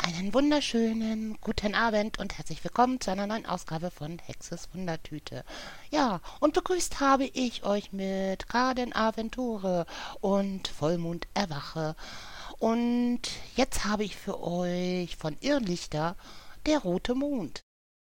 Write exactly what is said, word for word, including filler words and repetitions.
Einen wunderschönen guten Abend und herzlich willkommen zu einer neuen Ausgabe von Hexes Wundertüte. Ja, und begrüßt habe ich euch mit Garden Aventure und Vollmond Erwache. Und jetzt habe ich für euch von Irrlichter der rote Mond.